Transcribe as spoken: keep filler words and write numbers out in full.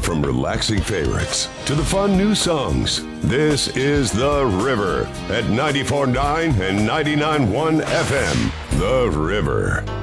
From relaxing favorites to the fun new songs, this is The River at ninety-four point nine and ninety-nine point one F M. The River.